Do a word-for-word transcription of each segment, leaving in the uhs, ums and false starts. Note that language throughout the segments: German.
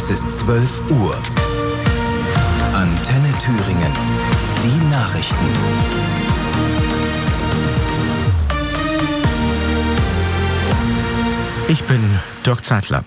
Es ist zwölf Uhr. Antenne Thüringen. Die Nachrichten. Ich bin Dirk Zeitler.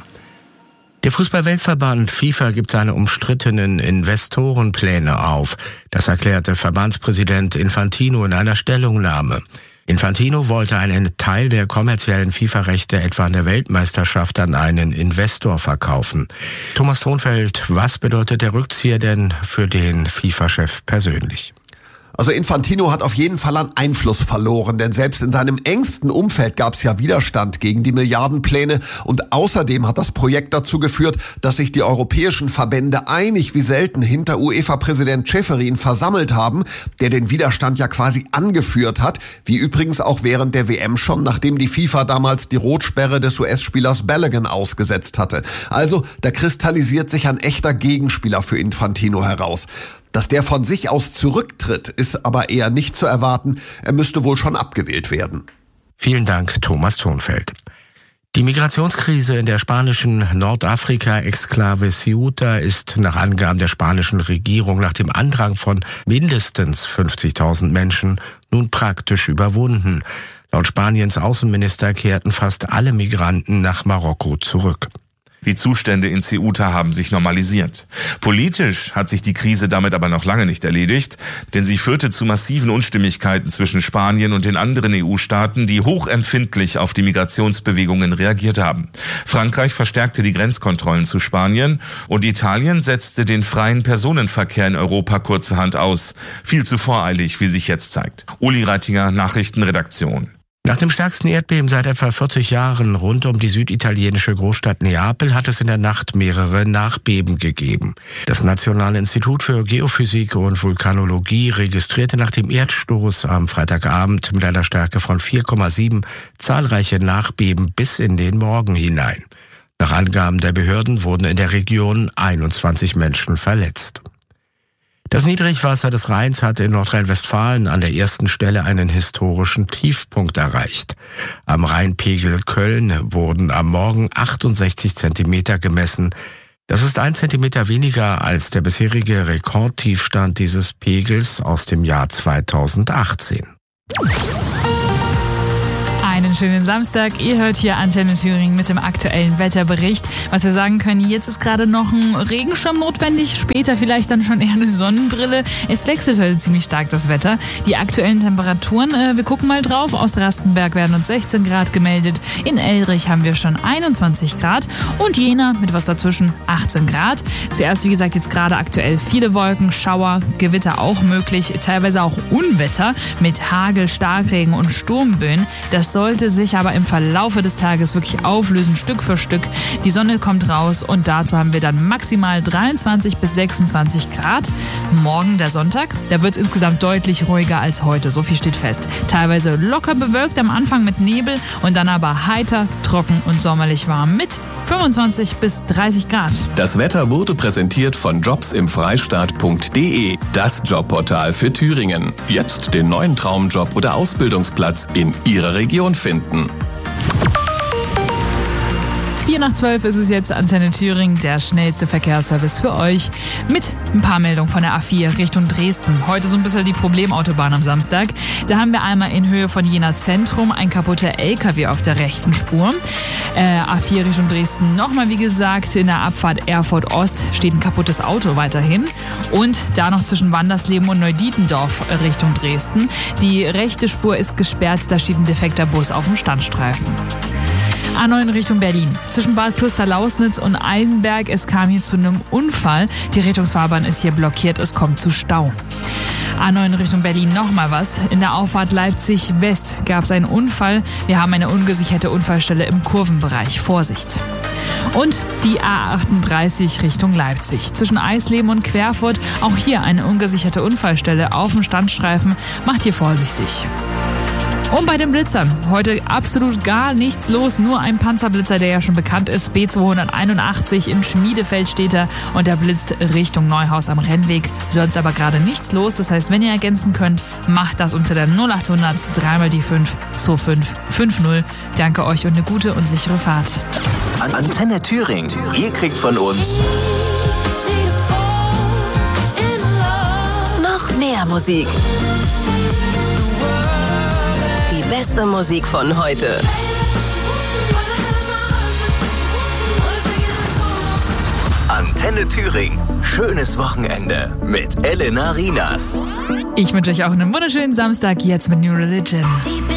Der Fußball-Weltverband FIFA gibt seine umstrittenen Investorenpläne auf. Das erklärte Verbandspräsident Infantino in einer Stellungnahme. Infantino wollte einen Teil der kommerziellen FIFA-Rechte etwa an der Weltmeisterschaft an einen Investor verkaufen. Thomas Thonfeld, was bedeutet der Rückzieher denn für den FIFA-Chef persönlich? Also Infantino hat auf jeden Fall an Einfluss verloren, denn selbst in seinem engsten Umfeld gab es ja Widerstand gegen die Milliardenpläne und außerdem hat das Projekt dazu geführt, dass sich die europäischen Verbände einig wie selten hinter UEFA-Präsident Ceferin versammelt haben, der den Widerstand ja quasi angeführt hat, wie übrigens auch während der W M schon, nachdem die FIFA damals die Rotsperre des U S-Spielers Balogun ausgesetzt hatte. Also da kristallisiert sich ein echter Gegenspieler für Infantino heraus. Dass der von sich aus zurücktritt, ist aber eher nicht zu erwarten. Er müsste wohl schon abgewählt werden. Vielen Dank, Thomas Thonfeld. Die Migrationskrise in der spanischen Nordafrika-Exklave Ceuta ist nach Angaben der spanischen Regierung nach dem Andrang von mindestens fünfzigtausend Menschen nun praktisch überwunden. Laut Spaniens Außenminister kehrten fast alle Migranten nach Marokko zurück. Die Zustände in Ceuta haben sich normalisiert. Politisch hat sich die Krise damit aber noch lange nicht erledigt, denn sie führte zu massiven Unstimmigkeiten zwischen Spanien und den anderen E U-Staaten, die hochempfindlich auf die Migrationsbewegungen reagiert haben. Frankreich verstärkte die Grenzkontrollen zu Spanien und Italien setzte den freien Personenverkehr in Europa kurzerhand aus. Viel zu voreilig, wie sich jetzt zeigt. Uli Reitinger, Nachrichtenredaktion. Nach dem stärksten Erdbeben seit etwa vierzig Jahren rund um die süditalienische Großstadt Neapel hat es in der Nacht mehrere Nachbeben gegeben. Das Nationale Institut für Geophysik und Vulkanologie registrierte nach dem Erdstoß am Freitagabend mit einer Stärke von vier Komma sieben zahlreiche Nachbeben bis in den Morgen hinein. Nach Angaben der Behörden wurden in der Region einundzwanzig Menschen verletzt. Das Niedrigwasser des Rheins hat in Nordrhein-Westfalen an der ersten Stelle einen historischen Tiefpunkt erreicht. Am Rheinpegel Köln wurden am Morgen achtundsechzig Zentimeter gemessen. Das ist ein Zentimeter weniger als der bisherige Rekordtiefstand dieses Pegels aus dem Jahr zweitausendachtzehn. Einen schönen Samstag. Ihr hört hier Antenne Thüringen mit dem aktuellen Wetterbericht. Was wir sagen können, jetzt ist gerade noch ein Regenschirm notwendig, später vielleicht dann schon eher eine Sonnenbrille. Es wechselt heute ziemlich stark das Wetter. Die aktuellen Temperaturen, äh, wir gucken mal drauf. Aus Rastenberg werden uns sechzehn Grad gemeldet. In Elrich haben wir schon einundzwanzig Grad und Jena mit was dazwischen achtzehn Grad. Zuerst, wie gesagt, jetzt gerade aktuell viele Wolken, Schauer, Gewitter auch möglich, teilweise auch Unwetter mit Hagel, Starkregen und Sturmböen. Das sollte sich aber im Verlaufe des Tages wirklich auflösen, Stück für Stück. Die Sonne kommt raus und dazu haben wir dann maximal dreiundzwanzig bis sechsundzwanzig Grad. Morgen, der Sonntag, da wird es insgesamt deutlich ruhiger als heute, so viel steht fest. Teilweise locker bewölkt am Anfang mit Nebel und dann aber heiter, trocken und sommerlich warm mit fünfundzwanzig bis dreißig Grad. Das Wetter wurde präsentiert von jobs im freistaat punkt de, das Jobportal für Thüringen. Jetzt den neuen Traumjob oder Ausbildungsplatz in Ihrer Region finden. vier nach zwölf ist es jetzt, Antenne Thüringen, der schnellste Verkehrsservice für euch. Mit ein paar Meldungen von der A vier Richtung Dresden. Heute so ein bisschen die Problemautobahn am Samstag. Da haben wir einmal in Höhe von Jena Zentrum ein kaputter L K W auf der rechten Spur. Äh, A vier Richtung Dresden nochmal, wie gesagt, in der Abfahrt Erfurt Ost steht ein kaputtes Auto weiterhin. Und da noch zwischen Wandersleben und Neudietendorf Richtung Dresden. Die rechte Spur ist gesperrt, da steht ein defekter Bus auf dem Standstreifen. A neun Richtung Berlin. Zwischen Bad Klosterlausnitz und Eisenberg, es kam hier zu einem Unfall. Die Rettungsfahrbahn ist hier blockiert, es kommt zu Stau. A neun Richtung Berlin nochmal was. In der Auffahrt Leipzig West gab es einen Unfall. Wir haben eine ungesicherte Unfallstelle im Kurvenbereich. Vorsicht. Und die A achtunddreißig Richtung Leipzig. Zwischen Eisleben und Querfurt auch hier eine ungesicherte Unfallstelle auf dem Standstreifen. Macht hier vorsichtig. Und bei den Blitzern, heute absolut gar nichts los, nur ein Panzerblitzer, der ja schon bekannt ist, B zweihunderteinundachtzig in Schmiedefeld steht er und der blitzt Richtung Neuhaus am Rennweg, sonst aber gerade nichts los, das heißt, wenn ihr ergänzen könnt, macht das unter der null achthundert drei mal die fünf zwei fünf fünf null. Danke euch und eine gute und sichere Fahrt. Antenne Thüringen. Ihr kriegt von uns noch mehr Musik. Die beste Musik von heute. Antenne Thüringen. Schönes Wochenende mit Elena Rinas. Ich wünsche euch auch einen wunderschönen Samstag jetzt mit New Religion.